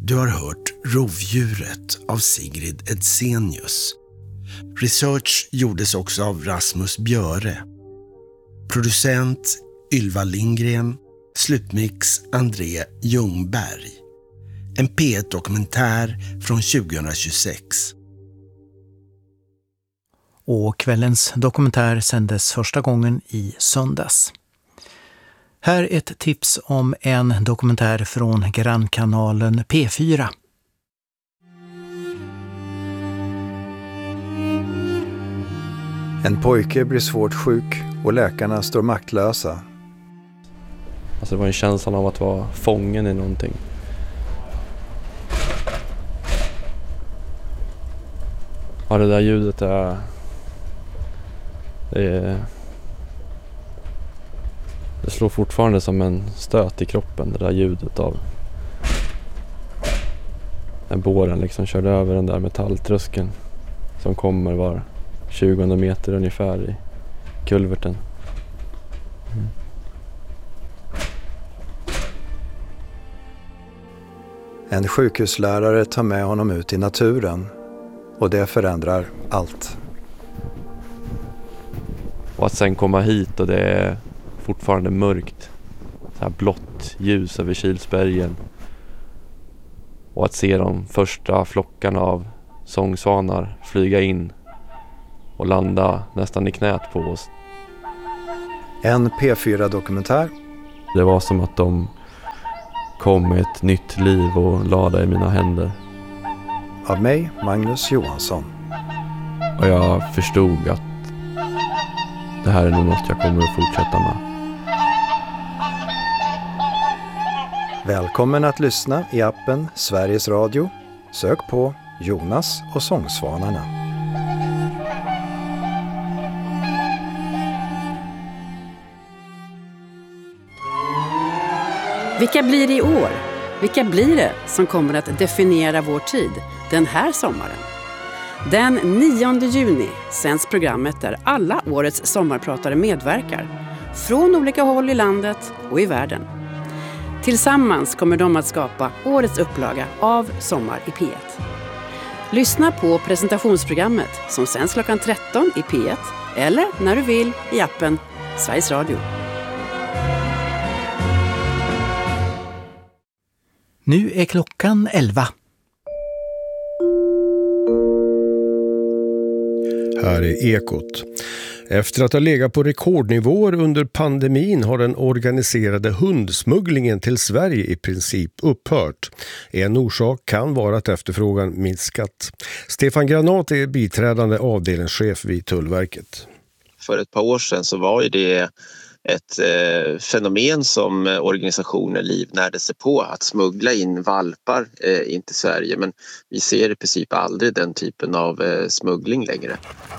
Du har hört Rovdjuret av Sigrid Edsenius. Research gjordes också av Rasmus Björe. Producent Ylva Lindgren. Slutmix André Ljungberg. En P1-dokumentär från 2026. Och kvällens dokumentär sändes första gången i söndags. Här ett tips om en dokumentär från grannkanalen P4. En pojke blir svårt sjuk och läkarna står maktlösa. Alltså det var en känsla av att vara fången i någonting. Ja, det där ljudet är... Det slår fortfarande som en stöt i kroppen, det där ljudet av... När båren liksom körde över den där metalltröskeln som kommer var 20 meter ungefär i kulverten. En sjukhuslärare tar med honom ut i naturen och det förändrar allt. Och att sen komma hit och det är fortfarande mörkt. Så här blått ljus över Kilsbergen. Och att se de första flockarna av sångsvanar flyga in och landa nästan i knät på oss. En P4-dokumentär. Det var som att de kom med ett nytt liv och lade i mina händer. Av mig, Magnus Johansson. Och jag förstod att det här är nog något jag kommer att fortsätta med. Välkommen att lyssna i appen Sveriges Radio. Sök på Jonas och sångsvanarna. Vilka blir det i år? Vilka blir det som kommer att definiera vår tid den här sommaren? Den 9 juni sänds programmet där alla årets sommarpratare medverkar. Från olika håll i landet och i världen. Tillsammans kommer de att skapa årets upplaga av Sommar i P1. Lyssna på presentationsprogrammet som sänds klockan 13 i P1 eller när du vill i appen Sveriges Radio. Nu är klockan 11. Här är Ekot. Efter att ha legat på rekordnivåer under pandemin har den organiserade hundsmugglingen till Sverige i princip upphört. En orsak kan vara att efterfrågan minskat. Stefan Granat är biträdande avdelningschef vid Tullverket. För ett par år sedan så var ju det ett fenomen som organisationer livnärde sig på, att smuggla in valpar in till Sverige. Men vi ser i princip aldrig den typen av smuggling längre.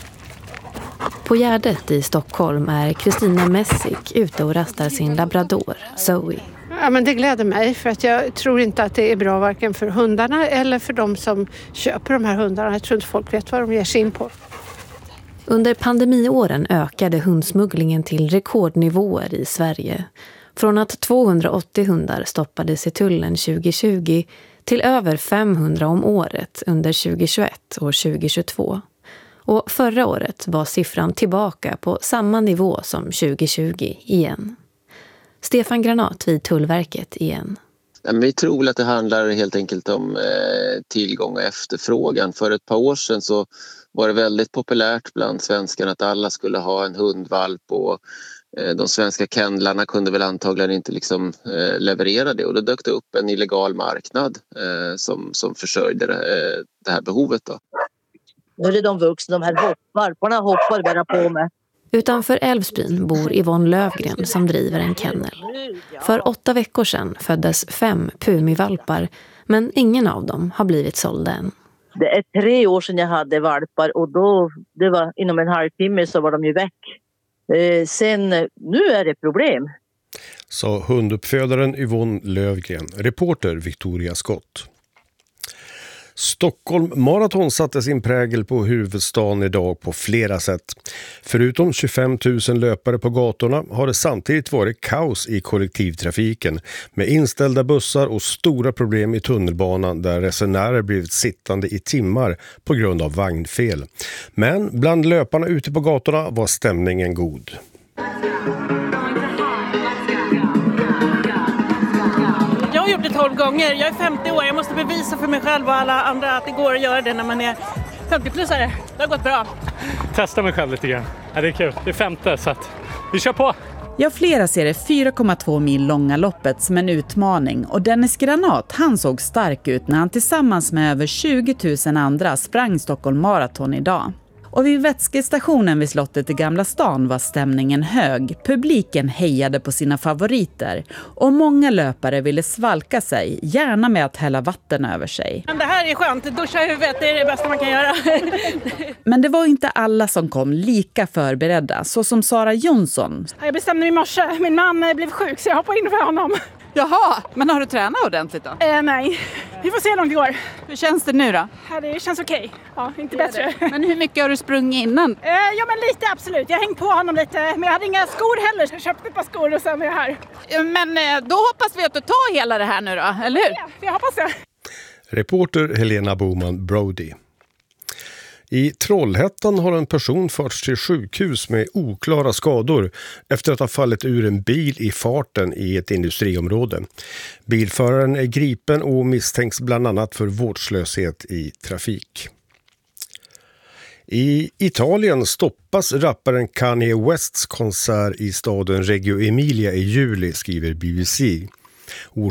På Gärdet i Stockholm är Kristina Messick ute och rastar sin labrador, Zoe. Ja, men det gläder mig för att jag tror inte att det är bra varken för hundarna eller för de som köper de här hundarna. Jag tror inte folk vet vad de ger sig in på. Under pandemiåren ökade hundsmugglingen till rekordnivåer i Sverige. Från att 280 hundar stoppades i tullen 2020 till över 500 om året under 2021 och 2022. Och förra året var siffran tillbaka på samma nivå som 2020 igen. Stefan Granat vid Tullverket igen. Vi tror att det handlar helt enkelt om tillgång och efterfrågan. För ett par år sedan så var det väldigt populärt bland svenskarna att alla skulle ha en hundvalp och de svenska kennlarna kunde väl antagligen inte liksom leverera det. Och då dök det upp en illegal marknad som försörjde det här behovet då. Nu är det de vuxna, de här valparna hoppar bara på med. Utanför Älvsbyn bor Yvonne Lövgren som driver en kennel. För 8 veckor sedan föddes 5 pumivalpar, men ingen av dem har blivit sålda än. Det är 3 år sedan jag hade valpar och då, det var inom en halvtimme så var de ju väck. Sen, nu är det problem. Sa hunduppfödaren Yvonne Lövgren, reporter Victoria Skott. Stockholm Marathon satte sin prägel på huvudstaden idag på flera sätt. Förutom 25 000 löpare på gatorna har det samtidigt varit kaos i kollektivtrafiken med inställda bussar och stora problem i tunnelbanan där resenärer blivit sittande i timmar på grund av vagnfel. Men bland löparna ute på gatorna var stämningen god. Jag har gjort det 12 gånger. Jag är 50 år. Jag måste bevisa för mig själv och alla andra att det går att göra det när man är 50-plussare. Det har gått bra. Testa mig själv lite grann. Ja, det är kul. Det är 5:e så att vi kör på. Ja, flera ser det 4,2 mil långa loppet som en utmaning och Dennis Granat, han såg stark ut när han tillsammans med över 20 000 andra sprang Stockholm Marathon idag. Och vid vätskestationen vid slottet i Gamla stan var stämningen hög. Publiken hejade på sina favoriter och många löpare ville svalka sig, gärna med att hälla vatten över sig. Men det här är skönt, duscha huvudet, det är det bästa man kan göra. Men det var inte alla som kom lika förberedda, så som Sara Jonsson. Jag bestämde mig i morse, min man blev sjuk så jag hoppade in för honom. Jaha, men har du tränat ordentligt då? Nej, vi får se hur långt det går. Hur känns det nu då? Det känns okej. Ja, inte bättre. Men hur mycket har du sprungit innan? Ja, men lite absolut. Jag hängde på honom lite, men jag hade inga skor heller. Så jag köpte ett par skor och sen är jag här. Men då hoppas vi att du tar hela det här nu då, eller hur? Ja, jag hoppas det. Reporter Helena Boman Brody. I Trollhättan har en person förts till sjukhus med oklara skador efter att ha fallit ur en bil i farten i ett industriområde. Bilföraren är gripen och misstänks bland annat för vårdslöshet i trafik. I Italien stoppas rapparen Kanye Wests konsert i staden Reggio Emilia i juli, skriver BBC.